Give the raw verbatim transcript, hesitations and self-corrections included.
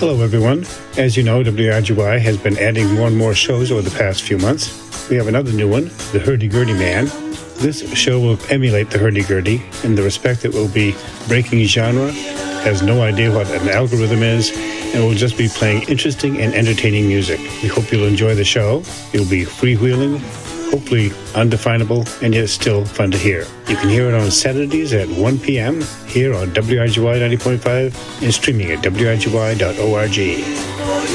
Hello, everyone. As you know, W R G Y has been adding more and more shows over the past few months. We have another new one, The Hurdy-Gurdy Man. This show will emulate the hurdy-gurdy in the respect that we'll be breaking genre, has no idea what an algorithm is, and will just be playing interesting and entertaining music. We hope you'll enjoy the show. It'll be freewheeling, hopefully undefinable, and yet still fun to hear. You can hear it on Saturdays at one p.m. here on W R G Y ninety point five and streaming at W R G Y dot org.